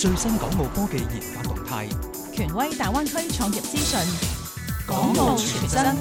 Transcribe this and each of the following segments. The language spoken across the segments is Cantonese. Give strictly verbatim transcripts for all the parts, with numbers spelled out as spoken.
最新港澳科技研發動態， 權威大灣區創業資訊，港澳全真。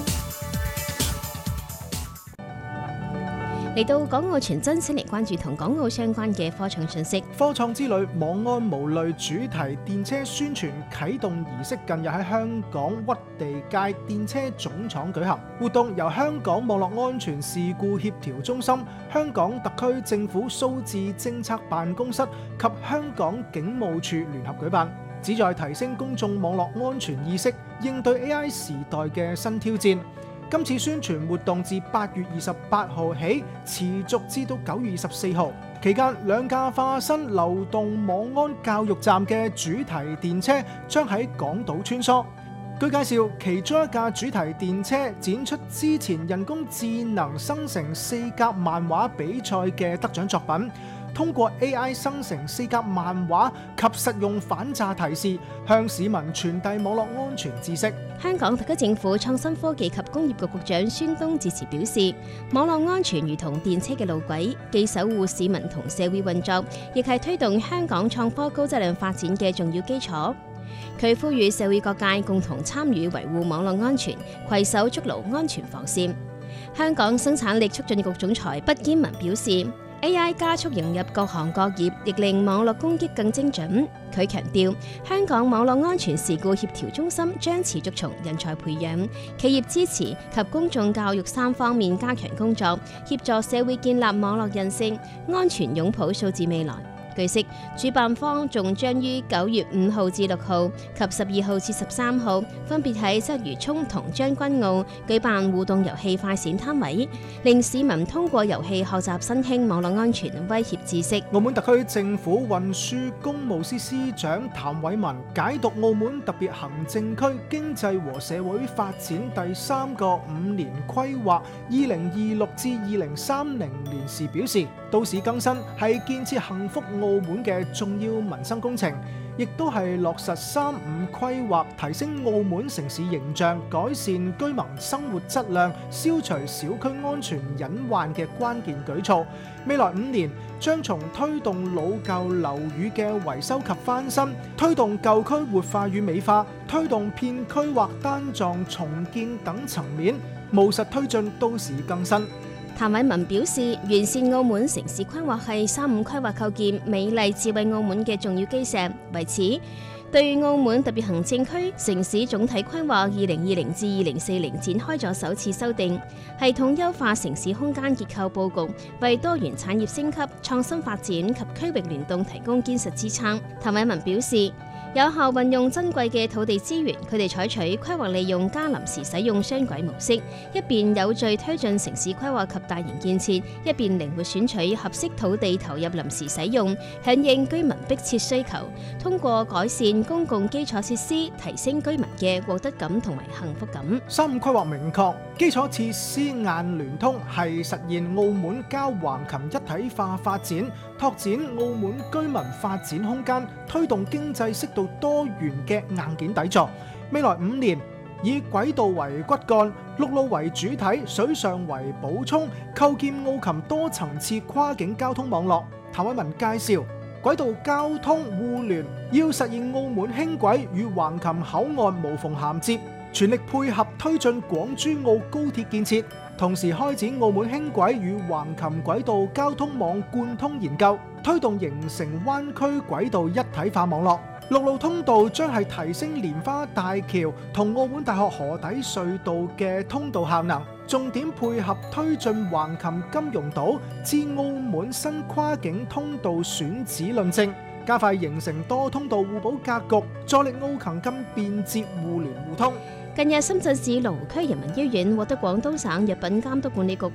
嚟到港澳全真，先嚟關注同港澳相關嘅科創信息。 科創之旅網安無慮主題電車宣傳啟動儀式近日喺香港屈地街電車總廠舉行。活動由香港網絡安全事故協調中心、香港特區政府數字政策辦公室及香港警務處聯合舉辦，旨在提升公眾網絡安全意識，應對 A I 時代嘅新挑戰。今次宣傳活動自八月二十八號起持續至到九月二十四號，期間兩架化身流動網安教育站嘅主題電車將喺港島穿梭。據介紹，其中一架主題電車展出之前人工智能生成四格漫畫比賽嘅得獎作品，通過 A I 生成四格漫畫及實用反詐提示，向市民傳遞網絡安全知識。 香港特區政府創新科技及工業局局長孫東致辭表示，網絡安全如同電車嘅路軌，既守護市民同社會運作，亦係推動香港創科高質量發展嘅重要基礎。佢呼籲社會各界共同參與維護網絡安全，攜手築牢安全防線。香港生產力促進局總裁畢堅文表示，A I 加速融入各行各業，亦令網絡攻擊更精準。佢強調，香港網絡安全事故協調中心將持續從人才培養、企業支持及公眾教育三方面加強工作，協助社會建立網絡韌性、安全擁抱數字未來。據悉，主辦方仲將於九月五號至六號及十二號至十三號，分別喺鰂魚涌同將軍澳舉辦互動遊戲快閃攤位，令市民通過遊戲學習新興網絡安全威脅知識。 澳門特區政府運輸工務司司長譚偉文解讀澳門特別行政區經濟和社會發展第三個五年規劃二零二六至二零三零年時表示，都市更新係建設幸福澳門嘅重要民生工程，亦都係落實三五規劃提升澳門城市形象、改善居民生活質量、消除小區安全隱患嘅關鍵舉措。未來五年將從推動老舊樓宇嘅維修及翻新，推動舊區活化與美化，推動片區或單幢重建等層面，務實推進都市更新。 譚偉文表示，完善澳門城市規劃係三五規劃構建美麗智慧澳門嘅重要基石。為此，對澳門特別行政區城市總體規劃二零二零至二零四零展開咗首次修訂，系統優化城市空間結構佈局，為多元產業升級、創新發展及區域聯動提供堅實支撐。譚偉文表示，有效運用珍貴嘅土地資源，佢哋採取規劃利用加臨時使用雙軌模式，一邊有序推進城市規劃及大型建設，一邊靈活選取合適土地投入臨時使用，響應居民迫切需求。通過改善公共基礎設施，提升居民嘅獲得感同埋幸福感。 三五規劃明確，基礎設施硬聯通係實現澳門交橫琴一體化發展，拓展澳門居民發展空間，推動經濟適度多元嘅硬件底座。未來五年以軌道為骨幹，陸路為主體，水上為補充，構建澳琴多層次跨境交通網絡。譚偉文介紹，軌道交通互聯要實現澳門輕軌與橫琴口岸無縫銜接，全力配合推進廣珠澳高鐵建設，同時開展澳門輕軌與橫琴軌道交通網貫通研究，推動形成灣區軌道一體化網絡。陸路通道將係提升蓮花大橋同澳門大學河底隧道嘅通道效能，重點配合推進橫琴金融島至澳門新跨境通道選址論證，加快形成多通道互補格局，助力澳琴更便捷互聯互通。 近日，深圳市羅湖區人民醫院獲得廣東省藥品監督管理局